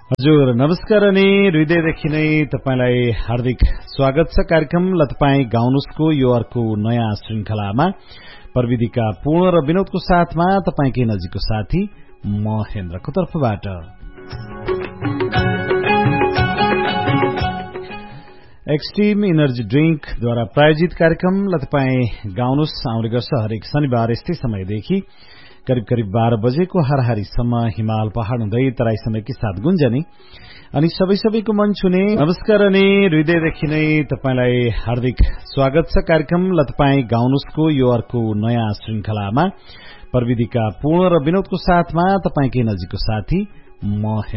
हजुर नमस्कार अनि हृदयदेखि नै तपाईलाई हार्दिक स्वागत छ कार्यक्रम ल तपाई गाउनुस्को यो अर्को नयाँ श्रृंखलामा प्रविधिका पूर्ण र विनोदको साथमा तपाईकै नजिकको साथी महेन्द्रको तर्फबाट एक्सट्रीम एनर्जी ड्रिंक द्वारा प्रायोजित कार्यक्रम ल तपाई गाउनुस आउने गर्छ हरेक शनिबार यस्तै समयदेखि करिब 12 बजेको हरहारीसम्म हिमाल पहाड़ हुँदै तराई समयकी साथ गुन्जनी अनि सबैको मन छुने नमस्कार अनि हृदयदेखि नै तपाईलाई हार्दिक स्वागत छ कार्यक्रम ल तपाई गाउनुस्को यो अर्को नयाँ श्रृंखलामा प्रविधिका पूर्ण र विनोदको साथमा तपाईकै नजिकको साथी म